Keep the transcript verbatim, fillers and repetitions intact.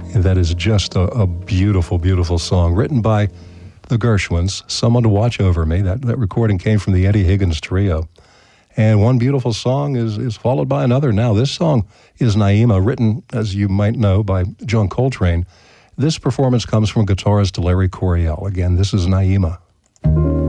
And that is just a, a beautiful, beautiful song written by the Gershwins, Someone to Watch Over Me. That, that recording came from the Eddie Higgins Trio. And one beautiful song is, is followed by another. Now, this song is Naima, written, as you might know, by John Coltrane. This performance comes from guitarist Larry Coryell. Again, this is Naima.